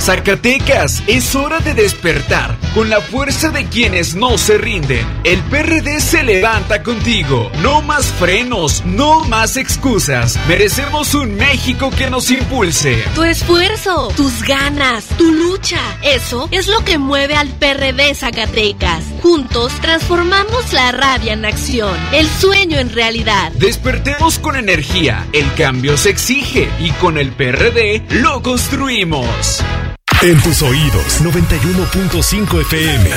Zacatecas, es hora de despertar con la fuerza de quienes no se rinden. El PRD se levanta contigo. No más frenos, no más excusas. Merecemos un México que nos impulse. Tu esfuerzo, tus ganas, tu lucha. Eso es lo que mueve al PRD Zacatecas. Juntos transformamos la rabia en acción, el sueño en realidad. Despertemos con energía. El cambio se exige y con el PRD lo construimos. En tus oídos, 91.5 FM.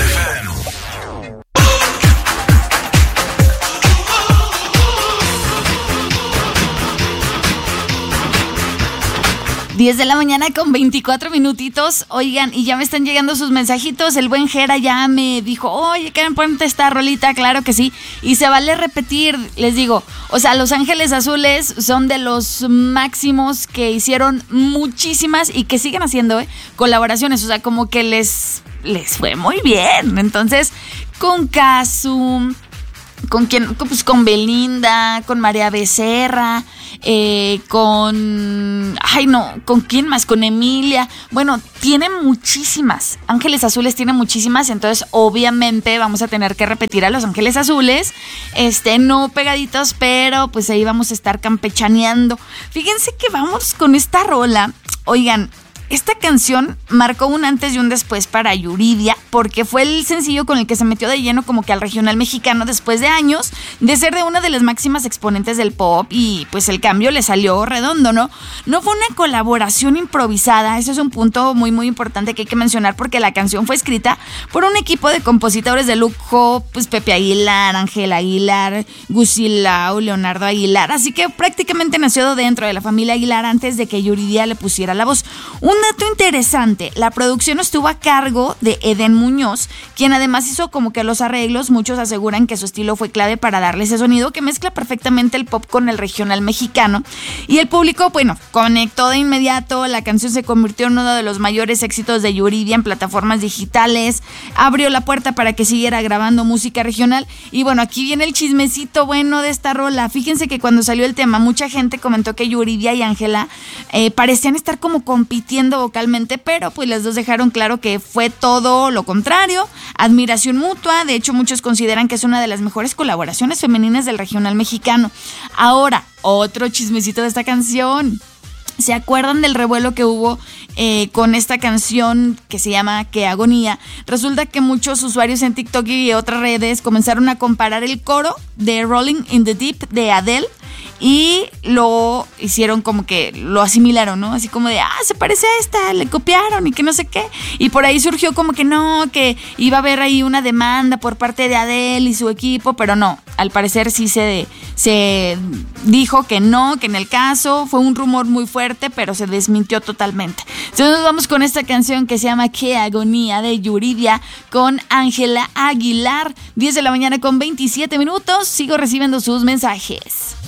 10 de la mañana con 24 minutitos. Oigan, y ya me están llegando sus mensajitos. El buen Jera ya me dijo, oye, ¿quieren ponerte esta rolita? Claro que sí. Y se vale repetir, les digo. O sea, Los Ángeles Azules son de los máximos que hicieron muchísimas y que siguen haciendo colaboraciones. O sea, como que les fue muy bien. Entonces, con Casu, ¿con quién? Pues con Belinda, con María Becerra, ¿con quién más? Con Emilia. Bueno, tiene muchísimas. Ángeles Azules tiene muchísimas, entonces obviamente vamos a tener que repetir a Los Ángeles Azules, no pegaditos, pero pues ahí vamos a estar campechaneando. Fíjense que vamos con esta rola. Oigan, esta canción marcó un antes y un después para Yuridia, porque fue el sencillo con el que se metió de lleno como que al regional mexicano después de años de ser de una de las máximas exponentes del pop, y pues el cambio le salió redondo, ¿no? No fue una colaboración improvisada, eso es un punto muy muy importante que hay que mencionar, porque la canción fue escrita por un equipo de compositores de lujo, pues Pepe Aguilar, Ángel Aguilar, Gusilao, Leonardo Aguilar, así que prácticamente nació dentro de la familia Aguilar antes de que Yuridia le pusiera la voz. Un dato interesante, la producción estuvo a cargo de Eden Muñoz, quien además hizo como que los arreglos. Muchos aseguran que su estilo fue clave para darle ese sonido que mezcla perfectamente el pop con el regional mexicano. Y el público, bueno, conectó de inmediato. La canción se convirtió en uno de los mayores éxitos de Yuridia en plataformas digitales, abrió la puerta para que siguiera grabando música regional. Y bueno, aquí viene el chismecito bueno de esta rola. Fíjense que cuando salió el tema, mucha gente comentó que Yuridia y Ángela parecían estar como compitiendo vocalmente, pero pues las dos dejaron claro que fue todo lo contrario, admiración mutua. De hecho, muchos consideran que es una de las mejores colaboraciones femeninas del regional mexicano. Ahora, otro chismecito de esta canción. ¿Se acuerdan del revuelo que hubo con esta canción que se llama Qué Agonía? Resulta que muchos usuarios en TikTok y otras redes comenzaron a comparar el coro de Rolling in the Deep de Adele y lo hicieron como que lo asimilaron, ¿no? Así como de, se parece a esta, le copiaron y que no sé qué. Y por ahí surgió como que no, que iba a haber ahí una demanda por parte de Adele y su equipo, pero no, al parecer sí se dijo que no, que en el caso fue un rumor muy fuerte, pero se desmintió totalmente. Entonces nos vamos con esta canción que se llama Qué Agonía de Yuridia con Ángela Aguilar. 10 de la mañana con 27 minutos. Sigo recibiendo sus mensajes.